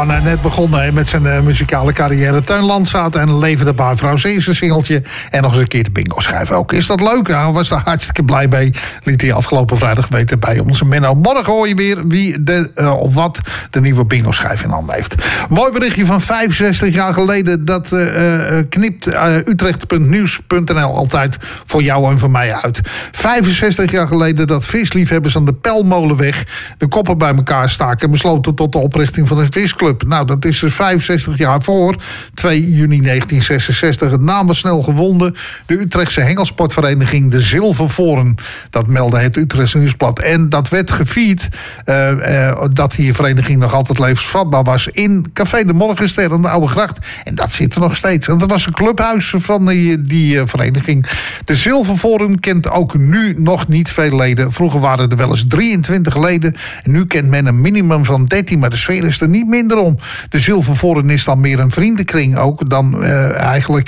man net begonnen met zijn muzikale carrière. Teun Landzaat en Levende Buurvrouw. Zijn eerste singeltje en nog eens een keer de bingo schrijf ook. Is dat leuk? Hij was daar hartstikke blij mee. Liet hij afgelopen vrijdag weten bij onze Menno. Morgen hoor je weer wie of wat de nieuwe bingo schijf in handen heeft. Mooi berichtje van 65 jaar geleden. Dat knipt Utrecht.nieuws.nl altijd voor jou en voor mij uit. 65 jaar geleden dat visliefhebbers aan de Pelmolenweg de koppen bij elkaar staken en besloten tot de oprichting van een visclub. Nou, dat is dus 65 jaar voor. 2 juni 1966. Het naam was snel gewonnen. De Utrechtse hengelsportvereniging De Zilvervoren. Dat meldde het Utrechtse Nieuwsblad. En dat werd gevierd dat die vereniging nog altijd levensvatbaar was in Café de Morgenster aan de Oude Gracht. En dat zit er nog steeds. En dat was een clubhuis van die vereniging. De Zilvervoren kent ook nu nog niet veel leden. Vroeger waren er wel eens 23 leden. En nu kent men een minimum van 13. Maar de sfeer is er niet minder om. De Zilvervoren is dan meer een vriendenkring ook dan eigenlijk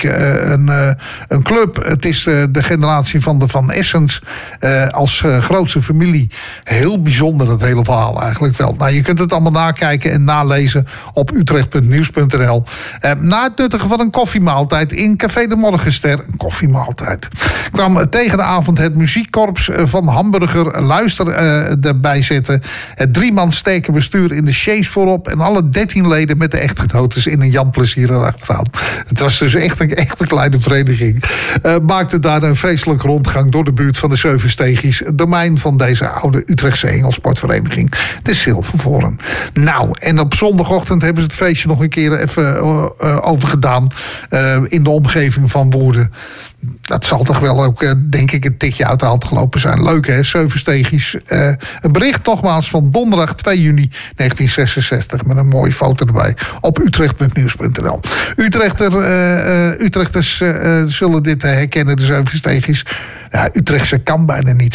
een club. Het is de generatie van de Van Essens als grootste familie. Heel bijzonder dat hele verhaal eigenlijk wel. Nou, je kunt het allemaal nakijken en nalezen op Utrecht.nieuws.nl. Na het nuttigen van een koffiemaaltijd in Café de Morgenster. Een koffiemaaltijd. Kwam tegen de avond het muziekkorps van Hamburger Luister erbij zitten. Het 3-man sterke bestuur in de sjees voorop. En alle 13 leden met de echtgenotes in een Jan Plezier erachteraan. Het was dus echt een kleine vereniging. Maakte daar een feestelijk rondgang door de buurt van de Zeuvensteegjes. Domein van deze oude Utrechtse hengelsportvereniging. De Zilvervoren. Nou, en op zondagochtend hebben ze het feestje nog een keer even overgedaan. In de omgeving van Woerden. Dat zal toch wel ook, denk ik, een tikje uit de hand gelopen zijn. Leuk, hè? Zeuvensteegjes. Een bericht nogmaals van donderdag 2 juni 1966. Met een mooie foto erbij. Op Utrecht.nieuws.nl. Utrechters zullen dit herkennen, de Zeuvensteegjes. Ja, Utrechtse kan bijna niet.